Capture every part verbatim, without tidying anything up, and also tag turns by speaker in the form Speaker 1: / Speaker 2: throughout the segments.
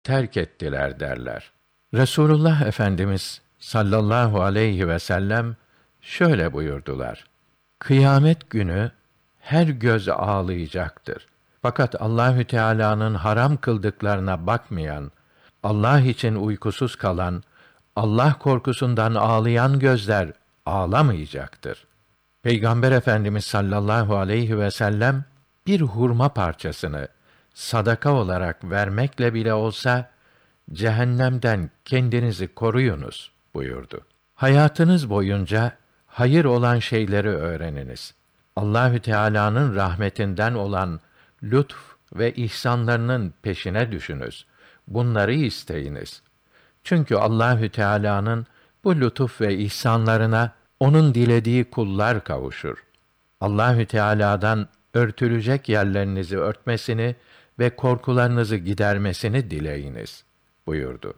Speaker 1: terk ettiler derler. Resulullah Efendimiz sallallahu aleyhi ve sellem şöyle buyurdular: Kıyamet günü her göz ağlayacaktır. Fakat Allahü Teala'nın haram kıldıklarına bakmayan, Allah için uykusuz kalan, Allah korkusundan ağlayan gözler ağlamayacaktır. Peygamber Efendimiz sallallahu aleyhi ve sellem bir hurma parçasını sadaka olarak vermekle bile olsa cehennemden kendinizi koruyunuz buyurdu. Hayatınız boyunca hayır olan şeyleri öğreniniz. Allahü Teala'nın rahmetinden olan lütf ve ihsanlarının peşine düşünüz. Bunları isteyiniz. Çünkü Allahü Teala'nın bu lütuf ve ihsanlarına onun dilediği kullar kavuşur. Allahü Teala'dan örtülecek yerlerinizi örtmesini ve korkularınızı gidermesini dileyiniz buyurdu.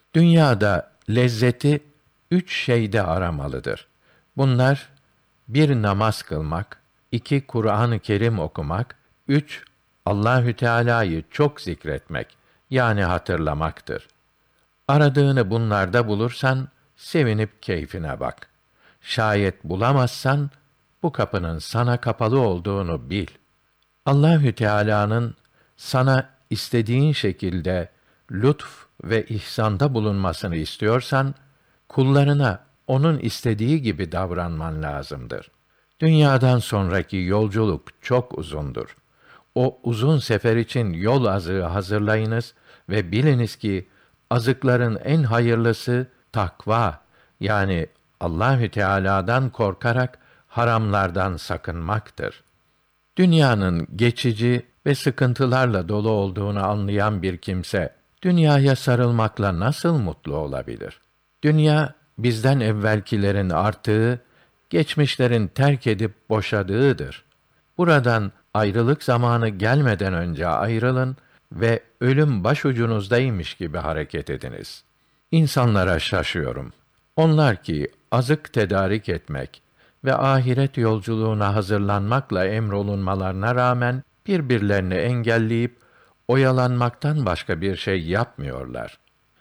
Speaker 1: Dünyada lezzeti üç şeyde aramalıdır. Bunlar: bir namaz kılmak, iki Kur'an-ı Kerim okumak, üç Allahü Teala'yı çok zikretmek, yani hatırlamaktır. Aradığını bunlarda bulursan sevinip keyfine bak. Şayet bulamazsan bu kapının sana kapalı olduğunu bil. Allahü Teala'nın sana istediğin şekilde lütf ve ihsanda bulunmasını istiyorsan, kullarına onun istediği gibi davranman lazımdır. Dünyadan sonraki yolculuk çok uzundur. O uzun sefer için yol azığı hazırlayınız ve biliniz ki azıkların en hayırlısı takva, yani Allahü Teala'dan korkarak haramlardan sakınmaktır. Dünyanın geçici ve sıkıntılarla dolu olduğunu anlayan bir kimse dünyaya sarılmakla nasıl mutlu olabilir? Dünya bizden evvelkilerin artığı, geçmişlerin terk edip boşadığıdır. Buradan ayrılık zamanı gelmeden önce ayrılın ve ölüm başucunuzdaymış gibi hareket ediniz. İnsanlara şaşıyorum. Onlar ki azık tedarik etmek ve ahiret yolculuğuna hazırlanmakla emrolunmalarına rağmen birbirlerini engelleyip oyalanmaktan başka bir şey yapmıyorlar.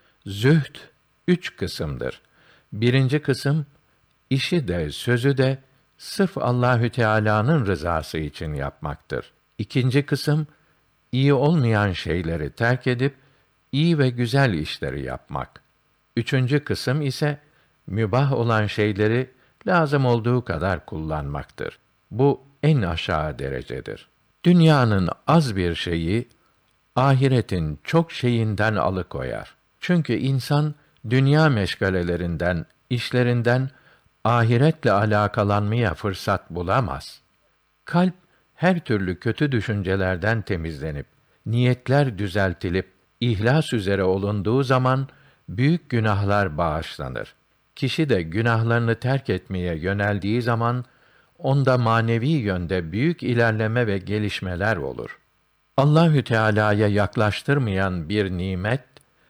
Speaker 1: Zühd üç kısımdır. Birinci kısım, işi de sözü de sırf Allahü Teala'nın rızası için yapmaktır. İkinci kısım, iyi olmayan şeyleri terk edip iyi ve güzel işleri yapmak. Üçüncü kısım ise mübah olan şeyleri lazım olduğu kadar kullanmaktır. Bu en aşağı derecedir. Dünyanın az bir şeyi ahiretin çok şeyinden alıkoyar. Çünkü insan dünya meşgalelerinden, işlerinden ahiretle alakalanmaya fırsat bulamaz. Kalp her türlü kötü düşüncelerden temizlenip niyetler düzeltilip ihlas üzere olunduğu zaman büyük günahlar bağışlanır. Kişi de günahlarını terk etmeye yöneldiği zaman onda manevi yönde büyük ilerleme ve gelişmeler olur. Allahü Teala'ya yaklaştırmayan bir nimet,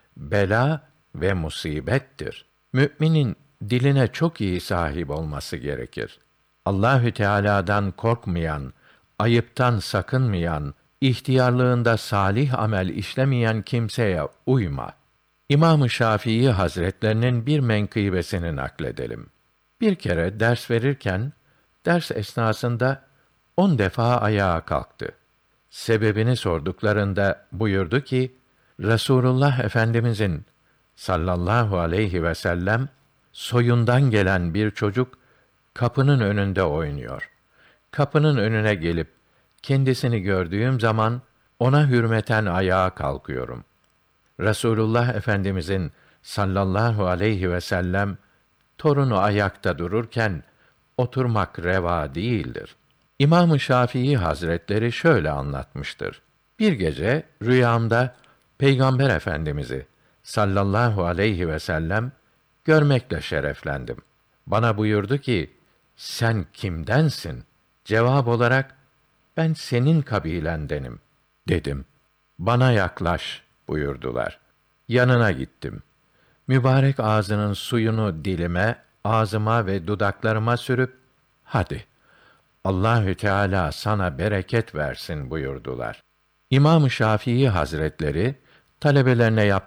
Speaker 1: bela ve musibettir. Müminin diline çok iyi sahip olması gerekir. Allahü Teala'dan korkmayan, ayıptan sakınmayan, ihtiyarlığında salih amel işlemeyen kimseye uyma. İmam-ı Şafii Hazretlerinin bir menkıbesini nakledelim. Bir kere ders verirken, ders esnasında on defa ayağa kalktı. Sebebini sorduklarında buyurdu ki, Resulullah Efendimizin sallallahu aleyhi ve sellem soyundan gelen bir çocuk kapının önünde oynuyor. Kapının önüne gelip kendisini gördüğüm zaman ona hürmeten ayağa kalkıyorum. Resulullah Efendimizin sallallahu aleyhi ve sellem torunu ayakta dururken oturmak reva değildir. İmam-ı Şafii Hazretleri şöyle anlatmıştır. Bir gece rüyamda Peygamber Efendimizi sallallahu aleyhi ve sellem görmekle şereflendim. Bana buyurdu ki, sen kimdensin? Cevap olarak, ben senin kabilendenim dedim. Bana yaklaş buyurdular. Yanına gittim. Mübarek ağzının suyunu dilime, ağzıma ve dudaklarıma sürüp, hadi, Allahü Teala sana bereket versin buyurdular. İmam-ı Şafii Hazretleri, talebelerine